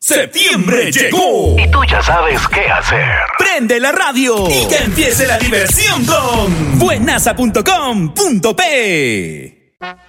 Septiembre llegó y tú ya sabes qué hacer. Prende la radio y que empiece la diversión con buenaza.com.p.